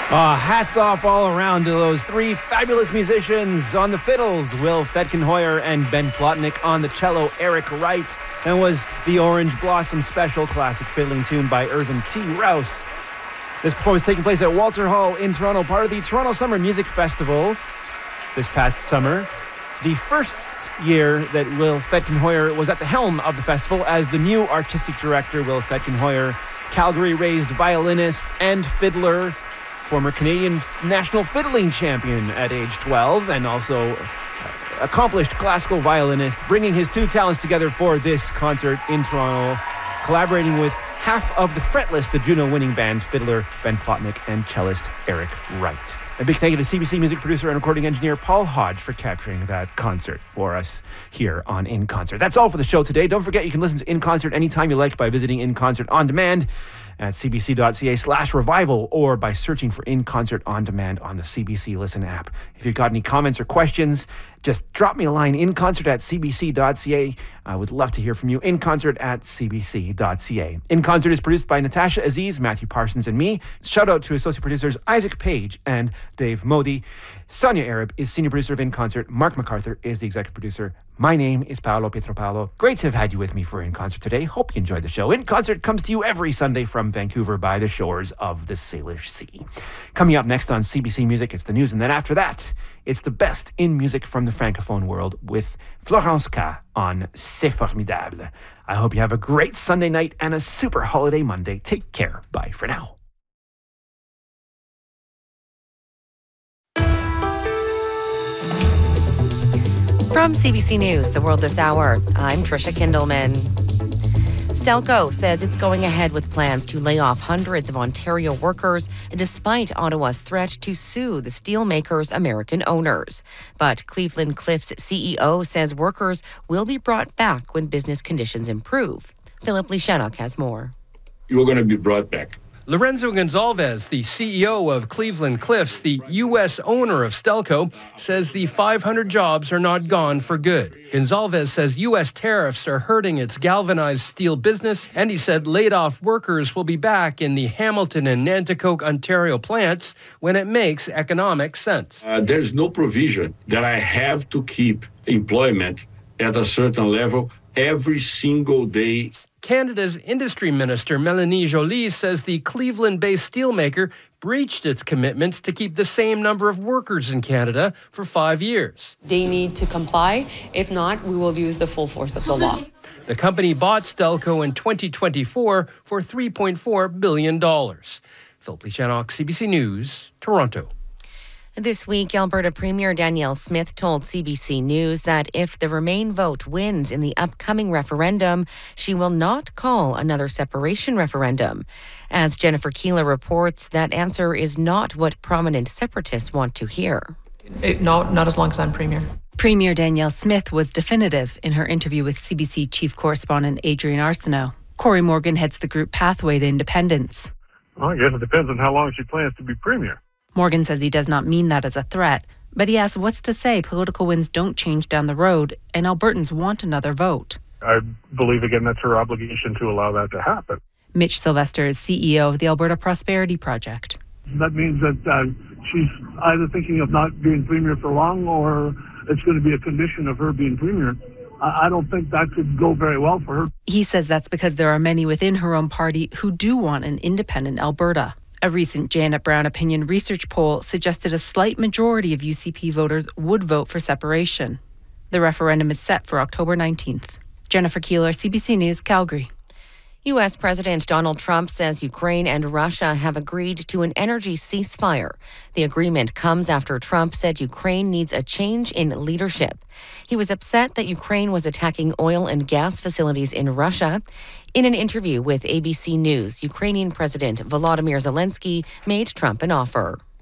Hats off all around to those three fabulous musicians on the fiddles, Will Fedkenhoyer and Ben Plotnick. On the cello, Eric Wright. And was the Orange Blossom Special, classic fiddling tune by Irvin T. Rouse. This performance taking place at Walter Hall in Toronto, part of the Toronto Summer Music Festival this past summer. The first year that Will Fedkenhoyer was at the helm of the festival as the new artistic director. Will Fedkenhoyer, Calgary-raised violinist and fiddler, former Canadian national fiddling champion at age 12, and also accomplished classical violinist, bringing his two talents together for this concert in Toronto, collaborating with half of the Fretless, the Juno-winning band's fiddler Ben Plotnick and cellist Eric Wright. A big thank you to CBC music producer and recording engineer Paul Hodge for capturing that concert for us here on In Concert. That's all for the show today. Don't forget you can listen to In Concert anytime you like by visiting In Concert On Demand at cbc.ca/revival or by searching for In Concert On Demand on the CBC Listen app. If you've got any comments or questions, just drop me a line, inconcert@cbc.ca. I would love to hear from you. inconcert@cbc.ca. In Concert is produced by Natasha Aziz, Matthew Parsons, and me. Shout out to associate producers Isaac Page and Dave Modi. Sonia Arab is senior producer of In Concert. Mark MacArthur is the executive producer. My name is Paolo Pietropalo. Great to have had you with me for In Concert today. Hope you enjoyed the show. In Concert comes to you every Sunday from Vancouver by the shores of the Salish Sea. Coming up next on CBC Music, it's the news, and then after that, it's the best in music from the Francophone world with Florence K on C'est Formidable. I hope you have a great Sunday night and a super holiday Monday. Take care. Bye for now. From CBC News, The World This Hour, I'm Trisha Kindleman. Stelco says it's going ahead with plans to lay off hundreds of Ontario workers, despite Ottawa's threat to sue the steelmaker's American owners. But Cleveland Cliffs CEO says workers will be brought back when business conditions improve. Philip Lishanok has more. You are going to be brought back. Lorenzo Gonzalez, the CEO of Cleveland Cliffs, the U.S. owner of Stelco, says the 500 jobs are not gone for good. Gonzalez says U.S. tariffs are hurting its galvanized steel business, and he said laid-off workers will be back in the Hamilton and Nanticoke, Ontario plants when it makes economic sense. There's no provision that I have to keep employment at a certain level every single day. Canada's industry minister, Melanie Joly, says the Cleveland-based steelmaker breached its commitments to keep the same number of workers in Canada for 5 years. They need to comply. If not, we will use the full force of the law. The company bought Stelco in 2024 for $3.4 billion. Philip Lishanok, CBC News, Toronto. This week, Alberta Premier Danielle Smith told CBC News that if the Remain vote wins in the upcoming referendum, she will not call another separation referendum. As Jennifer Keeler reports, that answer is not what prominent separatists want to hear. Not as long as I'm Premier. Premier Danielle Smith was definitive in her interview with CBC Chief Correspondent Adrian Arsenault. Corey Morgan heads the group Pathway to Independence. Well, I guess it depends on how long she plans to be Premier. Morgan says he does not mean that as a threat, but he asks what's to say political winds don't change down the road and Albertans want another vote. I believe, again, that's her obligation to allow that to happen. Mitch Sylvester is CEO of the Alberta Prosperity Project. That means that she's either thinking of not being Premier for long or it's going to be a condition of her being Premier. I don't think that could go very well for her. He says that's because there are many within her own party who do want an independent Alberta. A recent Janet Brown opinion research poll suggested a slight majority of UCP voters would vote for separation. The referendum is set for October 19th. Jennifer Keeler, CBC News, Calgary. U.S. President Donald Trump says Ukraine and Russia have agreed to an energy ceasefire. The agreement comes after Trump said Ukraine needs a change in leadership. He was upset that Ukraine was attacking oil and gas facilities in Russia. In an interview with ABC News, Ukrainian President Volodymyr Zelensky made Trump an offer.